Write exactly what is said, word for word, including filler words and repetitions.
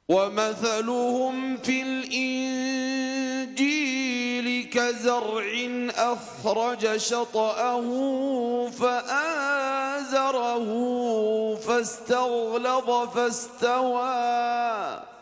ومثلهم في الإنجيل كزرع أخرج شطأه فآزره فاستغلظ فاستوى